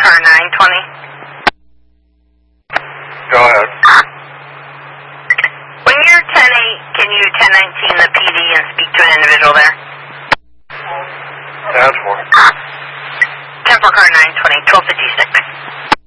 car 920. Go ahead. When you're 10-8, can you 1019 the PD and speak to an individual there? 10-4. 10 for car 920, 1256.